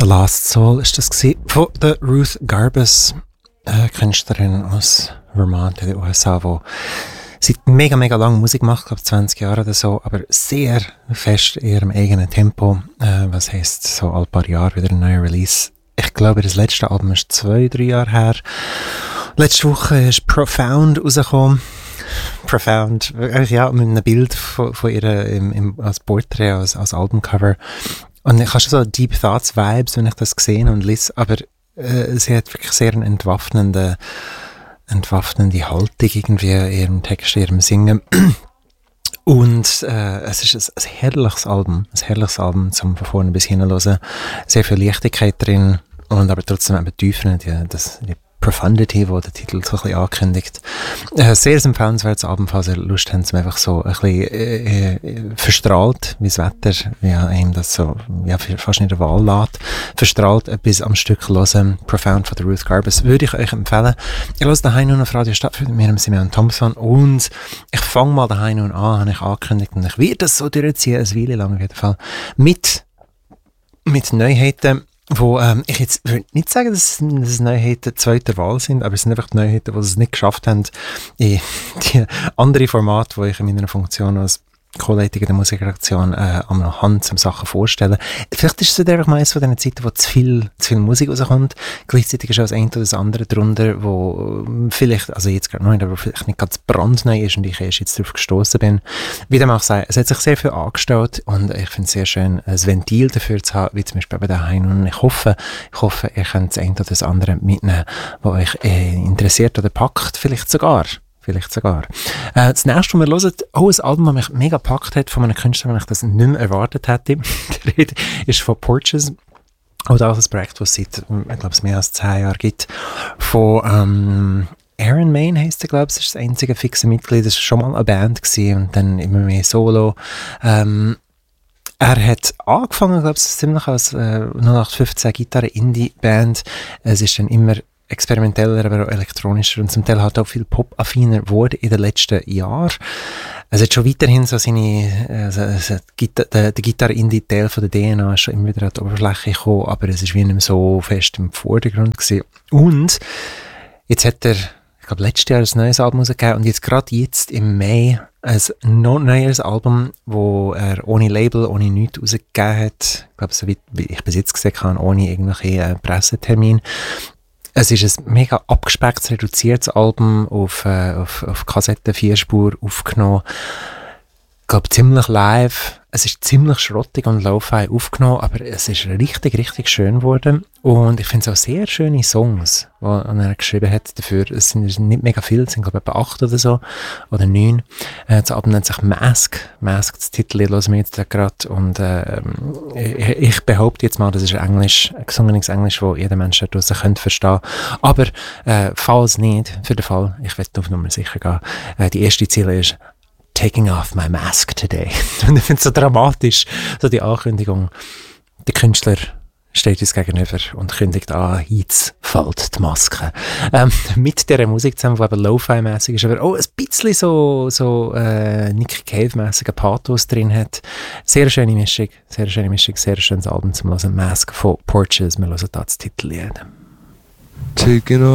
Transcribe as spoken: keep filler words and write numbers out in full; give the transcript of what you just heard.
The Lost Soul ist das gewesen, von der Ruth Garbus, äh, Künstlerin aus Vermont in den U S A, die seit mega, mega lang Musik macht, glaube zwanzig Jahre oder so, aber sehr fest in ihrem eigenen Tempo, äh, was heisst, so alle paar Jahre wieder ein neuer Release. Ich glaube, das letzte Album ist zwei, drei Jahre her. Letzte Woche ist Profound rausgekommen. Profound, ja, mit einem Bild von, von ihr im, im, als Porträt, als, als Albumcover. Und ich habe schon so Deep Thoughts Vibes, wenn ich das gesehen und lese, aber äh, sie hat wirklich sehr eine entwaffnende, entwaffnende Haltung irgendwie in ihrem Text, in ihrem Singen. Und äh, es ist ein, ein herrliches Album, ein herrliches Album zum von vorne bis hinten hören. Sehr viel Leichtigkeit drin und aber trotzdem eben Tiefen, die, das, die Profundity, wo der Titel so ein bisschen ankündigt. Äh, sehr empfehlenswertes Abend, falls ihr Lust habt, einfach so ein bisschen äh, äh, verstrahlt, wie das Wetter, ja, einem das so, ja, fast nicht in der Wahl lässt, verstrahlt etwas am Stück hören. Profound von der Ruth Garbus würde ich euch empfehlen. Ihr hört daheim nun auf Radio Stadtfeld mit mir, Simeon Thompson, und ich fange mal daheim nun an, habe ich angekündigt, und ich werde das so durchziehen, eine Weile lang auf jeden Fall, mit, mit Neuheiten, wo ähm, ich jetzt würde nicht sagen, dass es Neuheiten zweiter Wahl sind, aber es sind einfach die Neuheiten, die es nicht geschafft haben, in die andere Formate, wo ich in meiner Funktion als Co-Leitung der Musikredaktion äh, am Hand zum Sachen vorstellen. Vielleicht ist es einfach mal eines von diesen Zeiten, wo zu viel, zu viel Musik rauskommt. Gleichzeitig ist auch das eine oder das andere drunter, wo vielleicht, also jetzt gerade noch nicht, aber vielleicht nicht ganz brandneu ist und ich erst jetzt darauf gestoßen bin. Wie dem auch sei, es hat sich sehr viel angestellt und ich finde es sehr schön, ein Ventil dafür zu haben, wie zum Beispiel bei daheim. Und ich hoffe, ich hoffe, ihr könnt das eine oder das andere mitnehmen, was euch äh, interessiert oder packt, vielleicht sogar. Vielleicht sogar. Äh, das nächste, was wir hören, auch ein Album, das mich mega gepackt hat, von einem Künstler, den ich das nicht mehr erwartet hätte. Die Rede ist von Porches. Auch das ist ein Projekt, das es seit, ich glaube, es mehr als zehn Jahren gibt. Von ähm, Aaron Main heisst er, glaube ich, das ist das einzige fixe Mitglied. Das war schon mal eine Band gewesen und dann immer mehr Solo. Ähm, Er hat angefangen, glaube ich, ziemlich als äh, null acht fünfzehn Gitarre-Indie-Band. Es ist dann immer experimenteller, aber auch elektronischer und zum Teil hat auch viel Pop-affiner geworden in den letzten Jahren. Es hat schon weiterhin so seine, also, also Gitar- der, der Gitarre-Indie-Teil von der D N A ist schon immer wieder an die Oberfläche gekommen, aber es ist wie nicht mehr so fest im Vordergrund gewesen. Und jetzt hat er, ich glaube, letztes Jahr ein neues Album rausgegeben und jetzt gerade jetzt im Mai ein noch neues Album, wo er ohne Label, ohne nichts rausgegeben hat. Ich glaube, so wie ich bis jetzt gesehen habe, ohne irgendwelche äh, Pressetermin. Es ist ein mega abgespecktes, reduziertes Album auf, äh, auf, auf Kassette, Vierspur aufgenommen. Ich glaube, ziemlich live. Es ist ziemlich schrottig und lo-fi aufgenommen, aber es ist richtig, richtig schön geworden. Und ich finde es auch sehr schöne Songs, die er geschrieben hat dafür. Es sind nicht mega viele, es sind glaube ich etwa acht oder so, oder neun. Äh, das Album nennt sich Mask. Mask, das Titel hören wir jetzt gerade. Und äh, ich, ich behaupte jetzt mal, das ist Englisch, ein gesungenes Englisch, das jeder Mensch da draussen könnte verstehen. Aber äh, falls nicht, für den Fall, ich werde auf Nummer sicher gehen, äh, die erste Ziele ist Taking off my mask today. Und ich finde es so dramatisch, so die Ankündigung. Der Künstler steht uns gegenüber und kündigt an, jetzt fällt die Maske. Ähm, mit dieser Musik zusammen, die eben Lo-Fi-mässig ist, aber auch ein bisschen so, so äh, Nick Cave-mässiger Pathos drin hat. Sehr schöne Mischung, sehr schöne Mischung, sehr schönes Album zum Hören. Mask von Porches, wir hören da das Titellied. Taking off